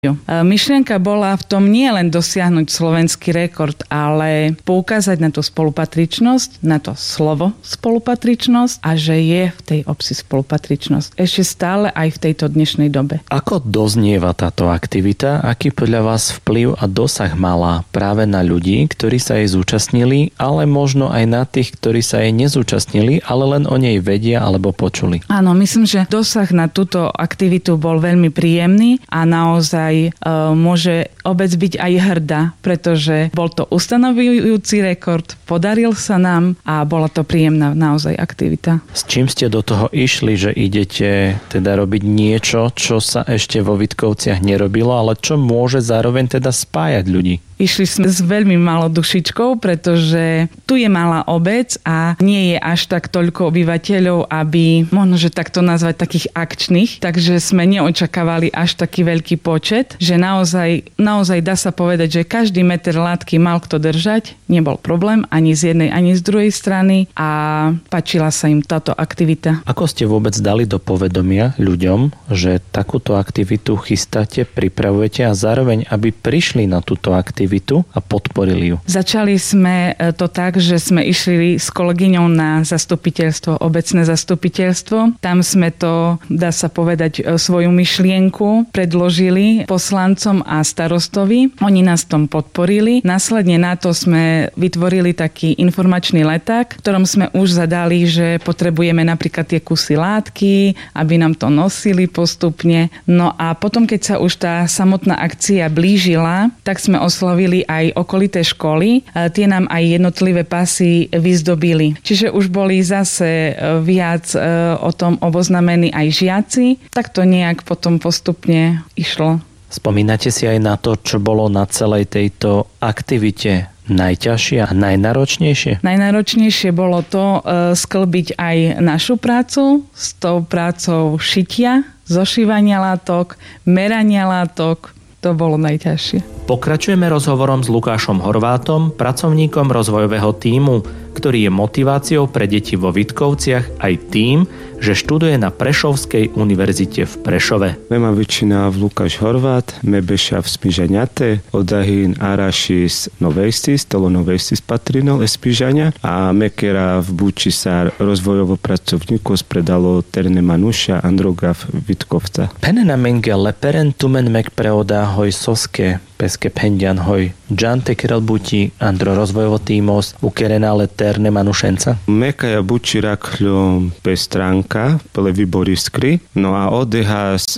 Myšlienka bola v tom nie len dosiahnuť slovenský rekord, ale poukázať na tú spolupatričnosť, na to slovo spolupatričnosť a že je v tej obci spolupatričnosť. Ešte stále aj v tejto dnešnej dobe. Ako doznieva táto aktivita? Aký podľa vás vplyv a dosah mala práve na ľudí, ktorí sa jej zúčastnili, ale možno aj na tých, ktorí sa jej nezúčastnili, ale len o nej vedia alebo počuli? Áno, myslím, že dosah na túto aktivitu bol veľmi príjemný a naozaj môže obec byť aj hrdá, pretože bol to ustanovujúci rekord, podaril sa nám a bola to príjemná naozaj aktivita. S čím ste do toho išli, že idete teda robiť niečo, čo sa ešte vo Vitkovciach nerobilo, ale čo môže zároveň teda spájať ľudí? Išli sme s veľmi malou dušičkou, pretože tu je malá obec a nie je až tak toľko obyvateľov, aby možno, že takto nazvať takých akčných, takže sme neočakávali až taký veľký počet, že naozaj dá sa povedať, že každý meter látky mal kto držať, nebol problém ani z jednej, ani z druhej strany a páčila sa im táto aktivita. Ako ste vôbec dali do povedomia ľuďom, že takúto aktivitu chystáte, pripravujete a zároveň, aby prišli na túto aktivitu a podporili ju? Začali sme to tak, že sme išli s kolegyňou na zastupiteľstvo, obecné zastupiteľstvo. Tam sme to, dá sa povedať, svoju myšlienku predložili poslancom a starostovi. Oni nás tom podporili. Následne na to sme vytvorili taký informačný leták, v ktorom sme už zadali, že potrebujeme napríklad tie kusy látky, aby nám to nosili postupne. No a potom, keď sa už tá samotná akcia blížila, tak sme oslovili aj okolité školy. Tie nám aj jednotlivé pasy vyzdobili. Čiže už boli zase viac o tom oboznamení aj žiaci. Tak to nejak potom postupne išlo. Spomínate si aj na to, čo bolo na celej tejto aktivite najťažšie a najnáročnejšie? Najnáročnejšie bolo to sklbiť aj našu prácu s tou prácou šitia, zošívania látok, merania látok. To bolo najťažšie. Pokračujeme rozhovorom s Lukášom Horvátom, pracovníkom rozvojového tímu, ktorý je motiváciou pre deti vo Vitkovciach aj tým, že študuje na Prešovskej univerzite v Prešove. Mema väčšina v Lukáš Horvát, mebeša v Spižaniate, odahin arašis novejstis, telo novejstis patrinol espižania a mekera v Bučisár rozvojovo pracovníku spredalo Terne Manuša Androgav Vitkovca. Penena menge leperen tumen mek preoda hoj soske peske pendian hoj džante keralbuti andro rozvojovo tímos ukerena leterne manušenca. Mekaja buči rakľom pestránka, pele vyboriskry, no a odehas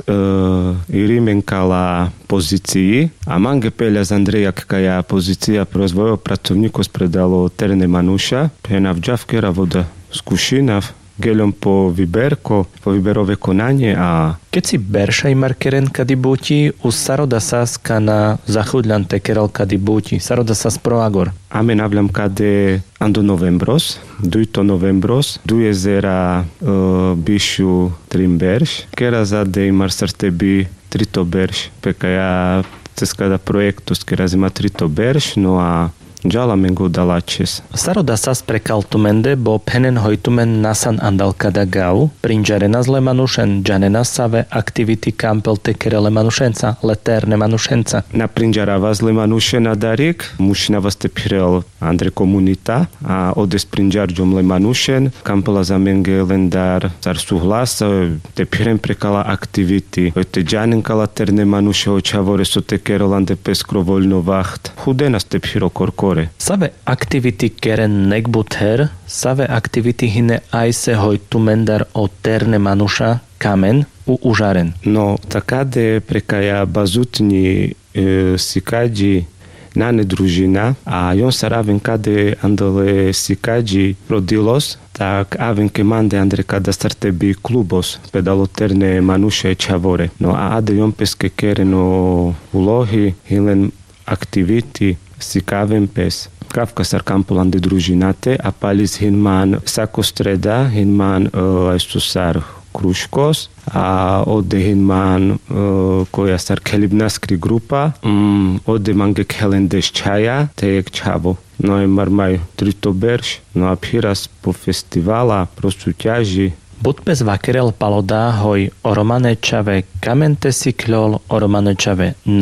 irimenkala pozícii a mange peľa z Andreja kaja pozícia pro rozvojovo pracovníkov spredalo Terne Manuša, pena v džavkera voda skúšinav, geľom po výberové konanie a... Keď si beršaj markeren kady buti, u sarodasas kana zachudľan tekeral kady buti, sarodasas proagor. Ame navľam kade ando novembros, dujto novembros, dujezera bišu trim berš, kera zade marsar tebi trito berš, pekaja cez kada projektus, kera zima trito berš, no a Džala mengo dalačes. Sarodasas prekaltumende bo penen hojtumen nasan andal kada gau, prinžarena zle manušen, džanena save aktivity kampel tekere le manušenca, leterne manušenca. Na prinžarava zle manušena darik, mušina vas te pirel andre komunita, a odes prinžarđom le manušen, kampela za menge lendar zar suhlas, te pirem prekala aktivity, te džanenkala terne manuše očavore so tekere lande peskro voľno vacht. Hudenas te piro korkor. Save aktivity keren nekbuther, save aktivity hine ajse hojtumendar o terne manuša kamen u užaren. No, takade prekaja bazutni sikađi nane družina a jon sa raven kade andole sikađi rodilos, tak aven ke mande andre kada startebi klubos pedalo terne manuše čavore. No a ade jon peske kereno ulohi hilen aktiviti si kavem pes. Kavka sar kampulan de družinate, a palis hinman sako streda, hinman susar kruškos, a ode hinman koja sar kelibnaskri grupa, ode mange kelendeš čaja, tejek čavo. No i marmaj trito berš, no a piras po festivala, pro súťaži, Budpes vakerel palodá hoj oromanečave kamente siklol oromanečave